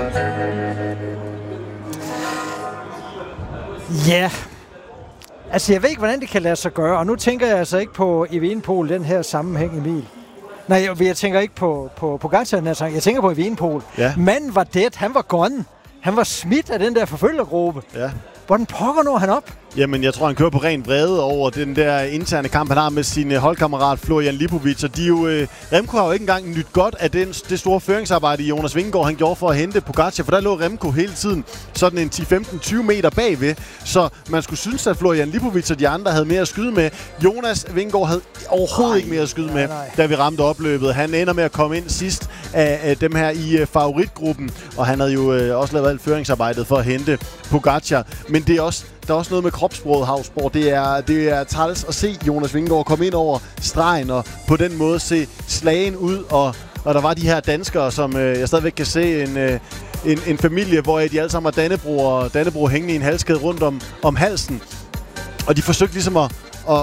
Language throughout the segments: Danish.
Ja, altså jeg ved ikke, hvordan det kan lade sig gøre, og nu tænker jeg altså ikke på Evenepoel i den her sammenhæng, Emil. Nej, jeg tænker ikke på Pogačar, jeg tænker på Evenepoel. Ja. Manden var dead, han var gone. Han var smidt af den der forfølgergruppe. Ja. Hvordan pokker når han op? Jamen, jeg tror, han kører på ren vrede over den der interne kamp, han har med sin holdkammerat Florian Lipovic. Og de jo, Remco har jo ikke engang nyt godt af det store føringsarbejde, Jonas Vingegaard han gjorde for at hente Pogačar, for der lå Remco hele tiden sådan en 10-15-20 meter bagved. Så man skulle synes, at Florian Lipovic og de andre havde mere at skyde med. Jonas Vingegaard havde overhovedet ikke mere at skyde med, da vi ramte opløbet. Han ender med at komme ind sidst af dem her i favoritgruppen, og han havde jo også lavet alt føringsarbejdet for at hente Pogačar. Men det er også, der er også noget med kropssproget, Havsborg. Det er træls at se Jonas Vingegaard komme ind over stregen og på den måde se slagen ud. Og der var de her danskere, som jeg stadigvæk kan se en familie, hvor de alle sammen har Dannebrog hængende i en halskæde rundt om halsen. Og de forsøgte ligesom at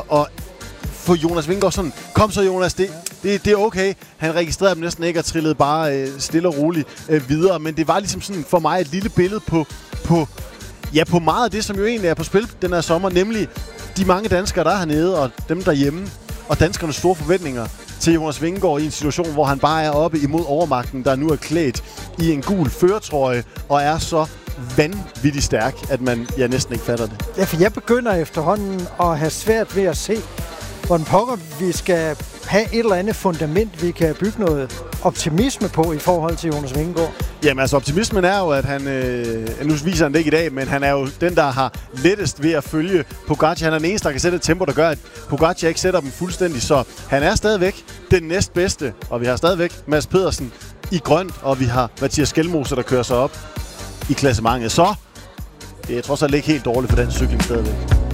få Jonas Vingegaard sådan, kom så Jonas, det er okay. Han registrerede dem næsten ikke og trillede bare stille og roligt videre. Men det var ligesom sådan for mig et lille billede på meget af det, som jo egentlig er på spil den her sommer, nemlig de mange danskere, der er hernede, og dem derhjemme, og danskernes store forventninger til Jonas Vingegaard i en situation, hvor han bare er oppe imod overmagten, der nu er klædt i en gul førertrøje, og er så vanvittigt stærk, at man næsten ikke fatter det. Ja, for jeg begynder efterhånden at have svært ved at se, hvordan pokker vi skal have et eller andet fundament, vi kan bygge noget optimisme på i forhold til Jonas Vingegaard. Jamen altså, optimismen er jo, at han, nu viser han det ikke i dag, men han er jo den, der har lettest ved at følge Pogačar. Han er den eneste, der kan sætte et tempo, der gør, at Pogačar ikke sætter dem fuldstændig. Så han er stadigvæk den næstbedste, og vi har stadigvæk Mads Pedersen i grønt, og vi har Mathias Skelmose, der kører sig op i klassementet. Så det er trods alt ikke helt dårligt for den cykling stadigvæk.